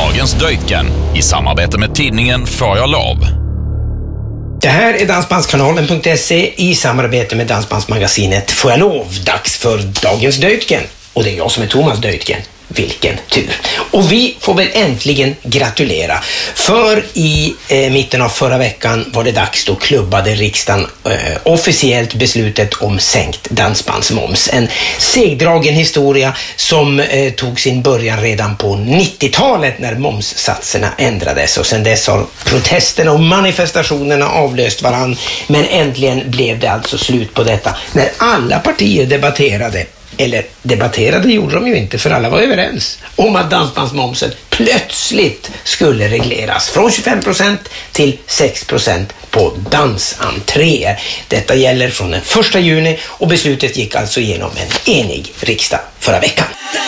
Dagens Deutgen i samarbete med tidningen Får jag lov. Det här är Dansbandskanalen.se i samarbete med Dansbandsmagasinet Får jag lov. Dags för Dagens Deutgen. Och det är jag som är Thomas Deutgen. Vilken tur. Och vi får väl äntligen gratulera. För i mitten av förra veckan var det dags, då klubbade riksdagen officiellt beslutet om sänkt dansbandsmoms. En segdragen historia som tog sin början redan på 90-talet när momssatserna ändrades. Och sen dess har protesterna och manifestationerna avlöst varann. Men äntligen blev det alltså slut på detta när alla partier debatterade. Eller debatterade gjorde de ju inte, för alla var överens om att dansbandsmomsen plötsligt skulle regleras från 25% till 6% på dansentréer. Detta gäller från den 1 juni och beslutet gick alltså igenom en enig riksdag förra veckan.